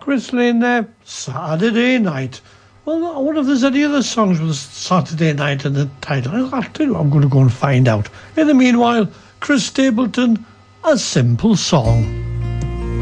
whistling there, Saturday Night. Well, I wonder if there's any other songs with Saturday Night in the title. I'll tell you what, I'm going to go and find out. In the meanwhile, Chris Stapleton, A Simple Song.